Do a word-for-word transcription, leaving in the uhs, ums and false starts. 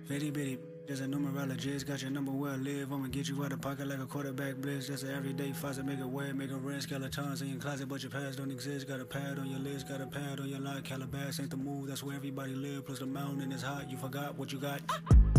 Fitty bitty, there's a numerologist, got your number where I live. I'ma get you out of pocket like a quarterback blitz. That's an everyday faucet, make it wet, make it red. Skeletons in your closet, but your past don't exist. Got a pad on your list, got a pad on your line. Calabas ain't the move, that's where everybody live. Plus the mountain is hot, you forgot what you got.